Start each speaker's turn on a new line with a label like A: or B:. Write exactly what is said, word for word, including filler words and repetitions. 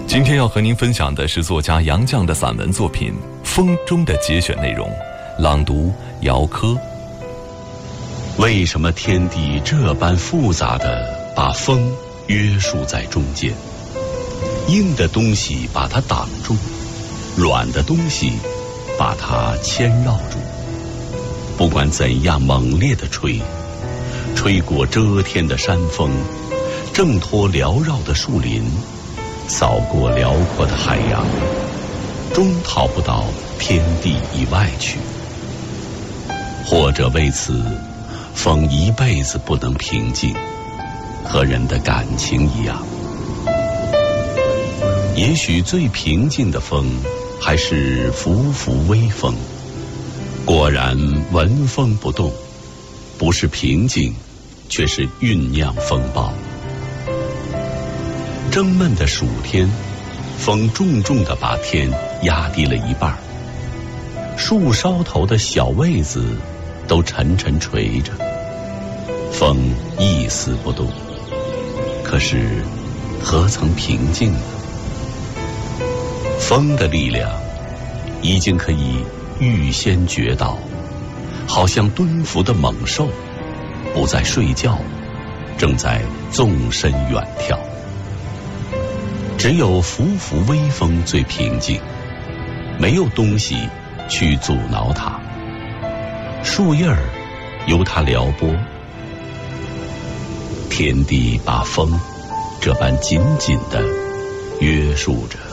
A: 今天要和您分享的是作家杨绛的散文作品《风》中的节选内容，朗读姚科。
B: 为什么天地这般复杂地把风约束在中间？硬的东西把它挡住，软的东西把它牵绕住。不管怎样猛烈地吹，吹过遮天的山峰，挣脱缭绕的树林，扫过辽阔的海洋，终逃不到天地以外去。或者为此，风一辈子不能平静，和人的感情一样。也许最平静的风，还是拂拂微风。果然闻风不动，不是平静，却是酝酿风暴。蒸闷的暑天，风重重地把天压低了一半，树梢头的小位子都沉沉垂着，风一丝不动，可是何曾平静呢？风的力量已经可以预先觉到，好像蹲伏的猛兽，不再睡觉，正在纵身远跳。只有拂拂微风最平静，没有东西去阻挠它，树叶儿由它撩拨。天地把风这般紧紧地约束着。